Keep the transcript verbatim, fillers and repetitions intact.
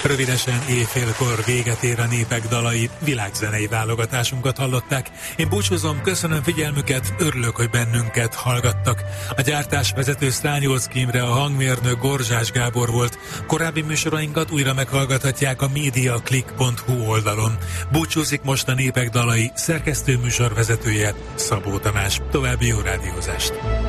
Rövidesen éjfélkor véget ér a Népek dalai, világzenei válogatásunkat hallották. Én búcsúzom, köszönöm figyelmüket, örülök, hogy bennünket hallgattak. A gyártásvezető Sztrányolszki Imre, a hangmérnök Gorzsás Gábor volt. Korábbi műsorainkat újra meghallgathatják a mediaclick pont hu oldalon. Búcsúzik most a Népek dalai szerkesztő műsorvezetője, Szabó Tamás. További jó rádiózást!